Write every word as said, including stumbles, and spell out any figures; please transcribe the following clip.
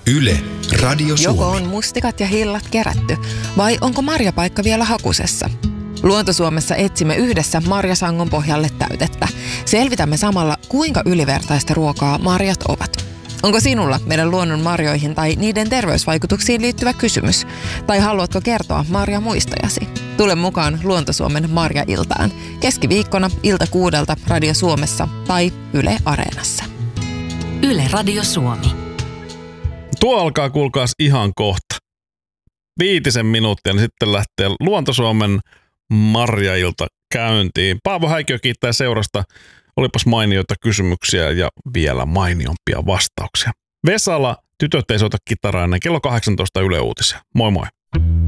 Yle, Radio Suomi. Joko on mustikat ja hillat kerätty, vai onko marjapaikka vielä hakusessa? Luontosuomessa etsimme yhdessä marjasangon pohjalle täytettä. Selvitämme samalla, kuinka ylivertaista ruokaa marjat ovat. Onko sinulla meidän luonnon marjoihin tai niiden terveysvaikutuksiin liittyvä kysymys? Tai haluatko kertoa marjamuistojasi? Tule mukaan Luontosuomen Marja-iltaan. Keskiviikkona ilta kuudelta Radio Suomessa tai Yle Areenassa. Yle Radio Suomi. Tuo alkaa kuulkaas ihan kohta. Viitisen minuuttia, niin sitten lähtee Luontosuomen Marja-ilta käyntiin. Paavo Häikiö kiittää seurasta. Olipas mainioita kysymyksiä ja vielä mainiompia vastauksia. Vesala, tytöt ei soita kitaraa ennen kello kahdeksantoista Yle Uutisia. Moi moi.